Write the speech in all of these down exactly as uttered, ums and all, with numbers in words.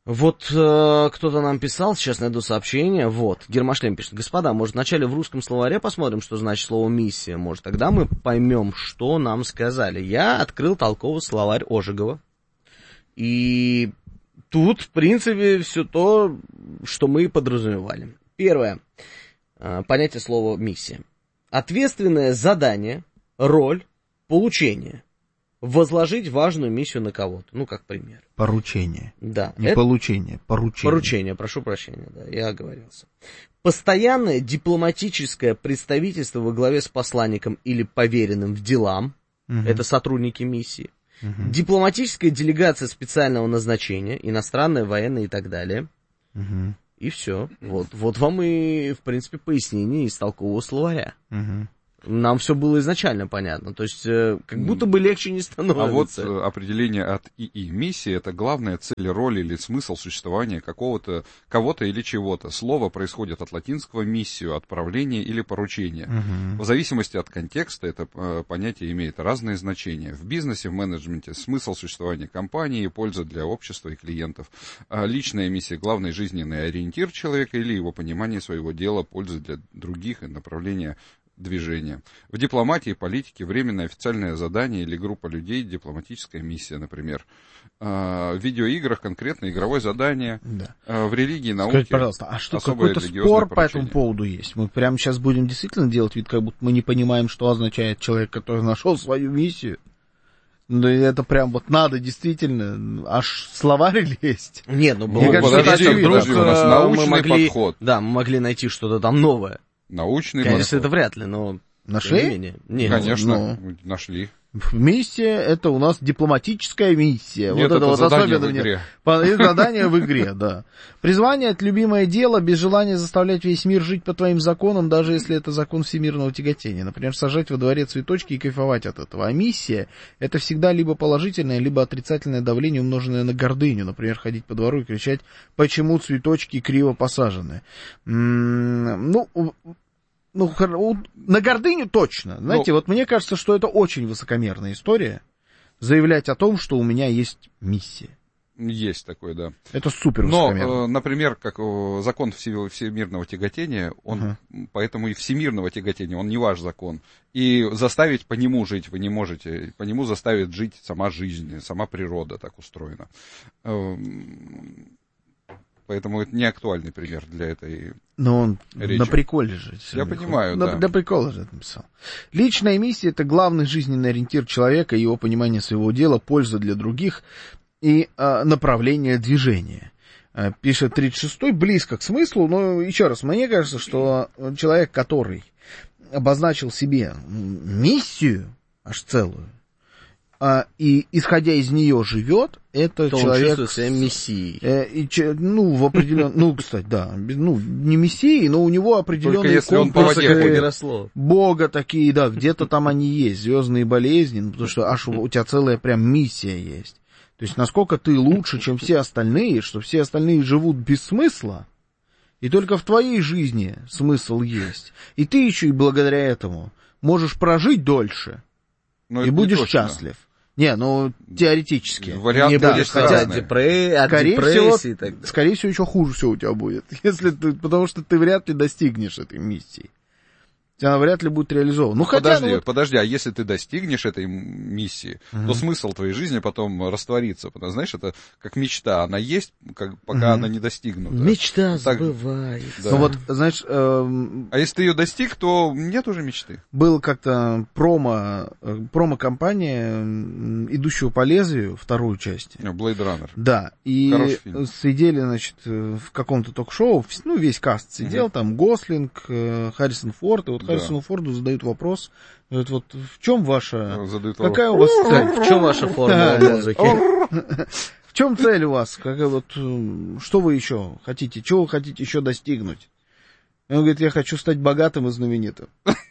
Вот э, кто-то нам писал, сейчас найду сообщение, вот, Гермошлем пишет: господа, может, вначале в русском словаре посмотрим, что значит слово «миссия», может, тогда мы поймем, что нам сказали. Я открыл толковый словарь Ожегова, и тут, в принципе, все то, что мы подразумевали. Первое, э, понятие слова «миссия». Ответственное задание, роль, получение. Возложить важную миссию на кого-то. Ну, как пример. Поручение. Да. Не это... получение, поручение. Поручение, прошу прощения, да, я оговорился. Постоянное дипломатическое представительство во главе с посланником или поверенным в делам. Угу. Это сотрудники миссии. Угу. Дипломатическая делегация специального назначения, иностранная, военная и так далее. Угу. И все. Вот, вот вам и, в принципе, пояснение из толкового словаря. Угу. Нам все было изначально понятно, то есть как будто бы легче не становится. А вот определение от ИИ. Миссия — это главная цель, роль или смысл существования какого-то, кого-то или чего-то. Слово происходит от латинского «миссию», отправление или поручение. Угу. В зависимости от контекста это понятие имеет разные значения. В бизнесе, в менеджменте смысл существования компании, польза для общества и клиентов. А личная миссия — главный жизненный ориентир человека или его понимание своего дела, польза для других и направление движения. В дипломатии и политике временное официальное задание или группа людей, дипломатическая миссия, например. В видеоиграх конкретно игровое задание. Да. В религии и науке. Скажите, пожалуйста, а что, какой-то спор по этому поводу есть? Мы прямо сейчас будем действительно делать вид, как будто мы не понимаем, что означает человек, который нашел свою миссию? Ну, это прям вот надо действительно, аж словарь лезть. Нет, ну, ну подожди, подожди, подожди, у нас научный мы могли, подход. Да, мы могли найти что-то там новое. Научный Конечно, подход. это вряд ли, но... Нашли? Нет, конечно, ну, нашли. Миссия — это у нас дипломатическая миссия. Нет, вот это, это вот задание особенно в игре. Нет. Задание в игре, да. Призвание — это любимое дело, без желания заставлять весь мир жить по твоим законам, даже если это закон всемирного тяготения. Например, сажать во дворе цветочки и кайфовать от этого. А миссия — это всегда либо положительное, либо отрицательное давление, умноженное на гордыню. Например, ходить по двору и кричать: почему цветочки криво посажены? М-м, ну... Ну, на гордыню точно. Знаете, ну, вот мне кажется, что это очень высокомерная история, заявлять о том, что у меня есть миссия. Есть такое, да. Это супер высокомерно. Но, например, как закон всемирного тяготения, он, uh-huh. поэтому и всемирного тяготения, он не ваш закон. И заставить по нему жить вы не можете. По нему заставит жить сама жизнь, сама природа так устроена. Поэтому это не актуальный пример для этой Но он речи. На приколе же. Я понимаю, на, да. На приколе же это написал. Личная миссия — это главный жизненный ориентир человека, его понимание своего дела, польза для других и а, направление движения. А, пишет тридцать шестой, близко к смыслу, но еще раз, мне кажется, что человек, который обозначил себе миссию, аж целую, А, и, исходя из нее, живет, это то человек... Он чувствует себя мессией. Э, и, ну, в определенном... Ну, кстати, да. Ну, не мессией, но у него определенные комплексы Бога такие, да, где-то там они есть, звездные болезни, ну, потому что аж у тебя целая прям миссия есть. То есть, насколько ты лучше, чем все остальные, что все остальные живут без смысла, и только в твоей жизни смысл есть. И ты еще и благодаря этому можешь прожить дольше, и будешь счастлив. Не, ну, теоретически. Варианты да, есть хотя разные. Депре... От скорее депрессии всего, и так далее. Скорее всего, еще хуже все у тебя будет. Если ты, потому что ты вряд ли достигнешь этой миссии. Она вряд ли будет реализована. Ну, хотя, подожди, ну, вот... подожди, а если ты достигнешь этой миссии, uh-huh. то смысл твоей жизни потом растворится. Потому что, знаешь, это как мечта. Она есть, как, пока uh-huh. она не достигнута. Мечта так, сбывается. Да. Ну вот, знаешь... Эм... А если ты ее достиг, то нет уже мечты. Был как-то промо, промо-компания «Идущего по лезвию», вторую часть. Blade Runner. Да, и сидели, значит, в каком-то ток-шоу, ну, весь каст сидел, uh-huh. там Гослинг, Харрисон Форд, и вот Харрисону да. Форду задают вопрос, говорят, вот в чем ваша... Задают какая вопрос. у вас... В чем ваша формула музыки? В чем цель у вас? Какая вот, что вы еще хотите? Чего вы хотите еще достигнуть? Он говорит, я хочу стать богатым и знаменитым.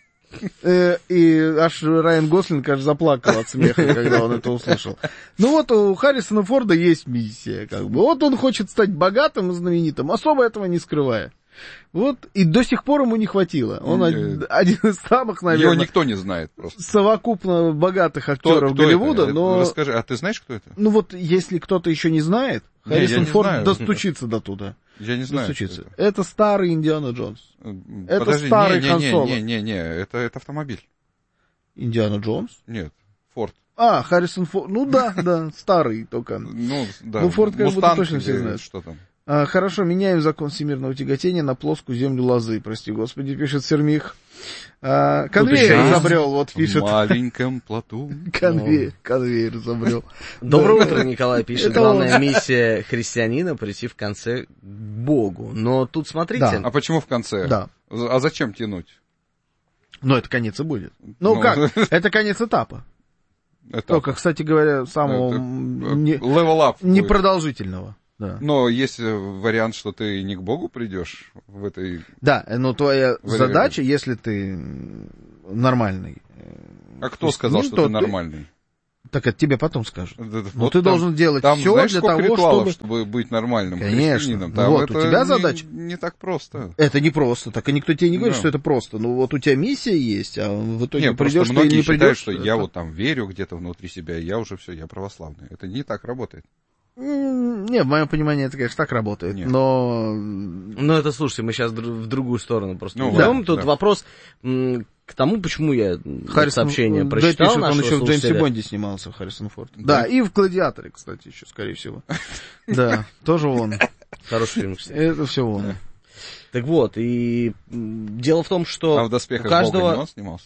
И аж Райан Гослинг, аж заплакал от смеха, когда он это услышал. Ну вот у Харрисона Форда есть миссия, как бы. Вот он хочет стать богатым и знаменитым, особо этого не скрывая. Вот, и до сих пор ему не хватило. Он один, один из самых, наверное... Его никто не знает просто. Совокупно богатых актеров кто, кто Голливуда, это? но... Расскажи, а ты знаешь, кто это? Ну вот, если кто-то еще не знает, Харрисон Форд знаю. достучится до туда. Я не знаю. Достучится. Это. это старый Индиана Джонс. Это Подожди, старый не, Хан не, Соло. не, не, не, это, это автомобиль. Индиана Джонс? Нет, Форд. А, Харрисон Форд. Ну да, да, старый только. Ну, да. Ну, Форд как будто точно все или знают. Что там? А, хорошо, меняем закон всемирного тяготения на плоскую землю лозы, прости господи, пишет Сермих. А, конвейер еще изобрел, вот пишет. В маленьком плоту. Конвейер, конвейер изобрел. Доброе утро, Николай пишет. Это Главная он. миссия христианина — прийти в конце к Богу. Но тут смотрите... Да. А почему в конце? Да. А зачем тянуть? Но это конец и будет. Ну, Ну, как? Это конец этапа. Это Только, кстати говоря, самого это, м, не- level up будет. непродолжительного. Да. Но есть э, вариант, что ты не к Богу придешь в этой... Да, но твоя Вариант. задача, если ты м, нормальный, А То кто есть, сказал, ну, что то ты ты- нормальный? так это тебе потом скажут. Да, да, Но вот ты там- должен делать Там, все знаешь, для сколько того, ритуалов, чтобы... чтобы быть нормальным Конечно. христианином? Там Вот, у это тебя не- задача. Не так просто. Это не просто, так и никто тебе не говорит, Да. что это просто. Ну вот у тебя миссия есть, а в итоге Не, просто придешь, ты многие не считают, придешь. что я вот там верю где-то внутри себя, и я уже все, я православный. Это не так работает. М, Не, в моем понимании это, конечно, так работает, Нет. но... Ну, это, слушайте, мы сейчас в другую сторону просто Ну, идем. да, Тут да. вопрос м, к тому, почему я Харрисон, сообщение да, прочитал пишет, он нашего еще в Джеймсе слушателя. Бонде снимался, Харрисон Форд. Да? Да, и в «Гладиаторе», кстати, еще, скорее всего. Да, тоже он. Хороший фильм, кстати. Это все он. Так вот, и м, дело в том, что А в «Доспехах у каждого... Бога не он снимался?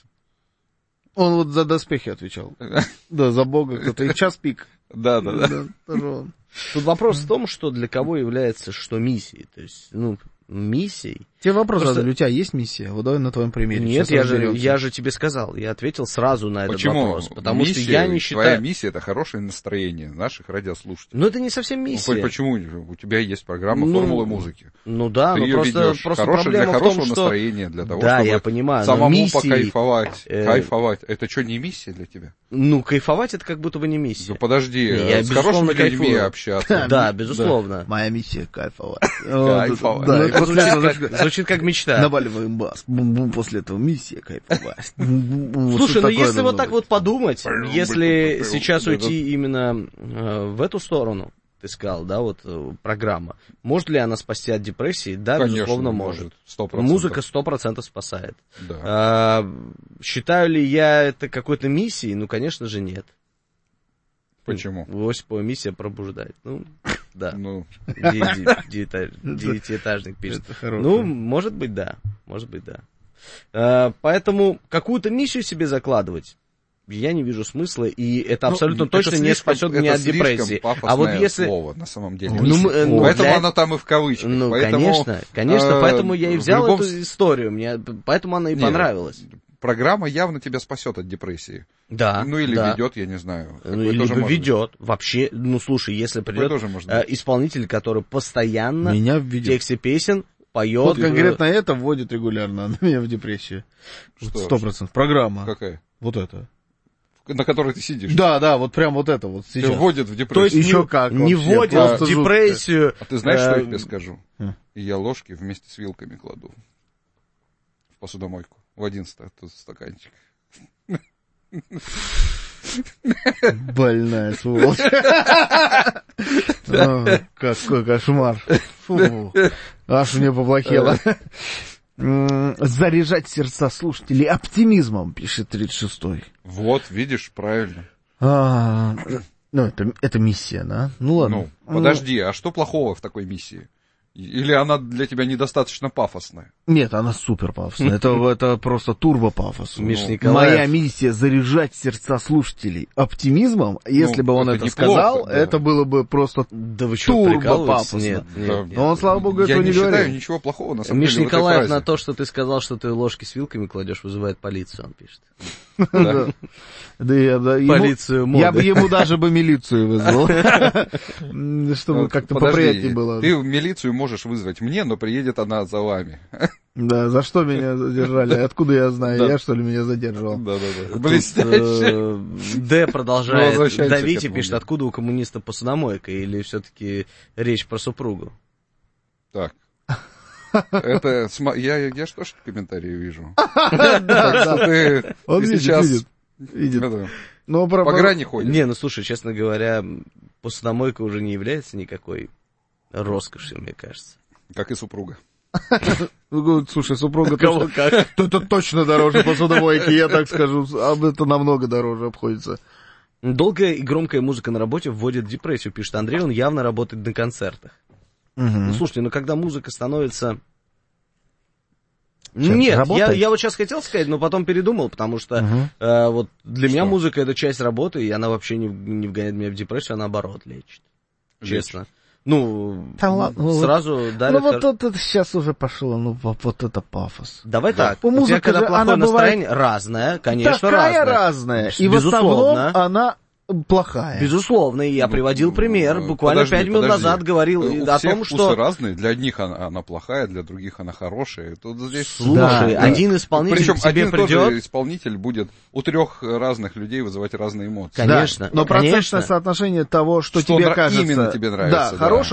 Он вот за доспехи отвечал. Да, за Бога кто-то. И час пик. Да, да, да. Да, тоже он. Тут вопрос в том, что для кого является что миссией. То есть, ну, миссией... Тебе вопрос Просто- задали, у тебя есть миссия? Вот давай на твоем примере. Нет, Сейчас я же, разберемся. я же тебе сказал, я ответил сразу на этот Почему? вопрос. Потому Миссия, что я не Твоя считаю... миссия — это хорошее настроение наших радиослушателей. Ну, это не совсем Ну, миссия. почему? У тебя есть программа Ну, «Формулы музыки». Ну да, Ты но ее просто, ведешь. просто Хорошее, для проблема в хорошего том, что... настроения, для того, Да, чтобы я понимаю, но самому миссией, покайфовать, э, кайфовать. Это что, не миссия для тебя? Ну, кайфовать это как будто бы не миссия. Ну, подожди, Не, я с безусловно хорошими людьми кайфую. общаться. Да, безусловно. Моя миссия кайфовать. Кайфовать. Да, Ну, и это после звучит этого как, звучит как мечта. наваливаем бас. Бум-бум, после этого миссия кайфовать. Бум-бум-бум. Вот Слушай, что ну такое если вот должно так быть. вот подумать, если сейчас Да, уйти именно э, в эту сторону, ты сказал, да, вот э, программа, может ли она спасти от депрессии? Да, Конечно, безусловно, может. сто процентов. Музыка сто процентов спасает. Да. А, считаю ли я это какой-то миссией? Ну, конечно же, нет. Почему? У Осипова миссия пробуждает. Ну, да. Ну, Де- де- девята- Девятиэтажник пишет. Это хорошее. Ну, может быть, да. Может быть, да. А, поэтому какую-то миссию себе закладывать я не вижу смысла, и это ну, абсолютно это точно не слишком- спасет меня это от депрессии. слишком А вот пафосное если... слово, на самом деле. Ну, мы- э, ну, Поэтому для- она там и в кавычках. Ну, Поэтому, конечно, конечно, э, поэтому я и в взял любом эту с- историю, мне, поэтому она и Не, понравилась. Программа явно тебя спасет от депрессии. Да, Ну, или да. ведет, я не знаю. Ну, Такое или тоже может быть. ведет. Вообще, ну, слушай, если придет тоже может э, быть. исполнитель, который постоянно Меня в введет. тексте песен поет... Вот конкретно это вводит регулярно на меня в депрессию. Что? Сто процентов. Программа. Какая? Вот это. На которой ты сидишь. Да, да, вот прям вот это вот Тебя сейчас. вводит в То депрессию. есть Еще не, как не вообще, вводит просто в депрессию. А ты знаешь, что э, я тебе скажу? Хм. И я ложки вместе с вилками кладу в посудомойку. В одиннадцатый тут стаканчик. Больная сволочь. О, какой кошмар. Фу. Аж мне поплохело. М, Заряжать сердца слушателей оптимизмом, пишет тридцать шестой. Вот, видишь, правильно. А, Ну, это, это миссия, да? Ну ладно. Ну, подожди, а что плохого в такой миссии? Или она для тебя недостаточно пафосная? Нет, она супер пафосная. Это, это просто турбо пафос. Миш Ну, Николаев. Моя миссия заряжать сердца слушателей оптимизмом. Если Ну, бы он это это неплохо, сказал, да. это было бы просто... Да вы что, турбо прикалываетесь? пафосно. Нет, нет, Да. нет. Но он, слава богу, Я этого не не считаю говорил. ничего плохого, на самом Миш деле, в этой Николаев фразе. на то, что ты сказал, что ты ложки с вилками кладешь, вызывает полицию, он пишет. Да. Да я, да, ему- Полицию моды. я бы ему даже бы милицию вызвал. Чтобы Вот, как-то подожди, поприятнее было. Ты милицию можешь вызвать мне, но приедет она за вами. Да, за что меня задержали? Откуда я знаю? Да. Я, что ли, меня задерживал? Да-да-да. Тут, Блестяще. э, Д Ну, продолжает возвращаемся давить к и этому, пишет, да. откуда у коммуниста посудомойка, или все-таки речь про супругу? Так. Это, сма- я, я что ж комментарии вижу. Да, Так что да. ты, Он ты видит, сейчас видит. Видит. это, Но про- по грани ходишь. Не, ну слушай, честно говоря, посудомойка уже не является никакой роскошью, мне кажется. Как и супруга. Слушай, супруга точно, это точно дороже посудомойки, я так скажу. А это намного дороже обходится. Долгая и громкая музыка на работе вводит в депрессию, пишет Андрей, он явно работает на концертах. Угу. Ну, слушайте, ну когда музыка становится... Чем? Нет, я, я вот сейчас хотел сказать, но потом передумал, потому что угу. э, вот для что? Меня музыка — это часть работы, и она вообще не, не вгоняет меня в депрессию, а наоборот лечит. Честно. Лечит. Ну, да ладно, сразу вот, дарит... Ну, вот это сейчас уже пошло, ну, вот это пафос. Давай да. Так, у у тебя, когда же, плохое настроение, бывает... разное, конечно, такая разное. разная, и в основном она... плохая. Безусловно, и я приводил пример, буквально подожди, пять минут подожди. назад говорил У о всех том, вкусы что... разные, для одних она, она плохая, для других она хорошая. Тут здесь... Слушай, да, один да. исполнитель Причем к тебе один придет... тоже исполнитель будет у трех разных людей вызывать разные эмоции. Конечно, да, но конечно. процентное соотношение того, что, что тебе нра- кажется... именно тебе нравится. Да, да. хорошим,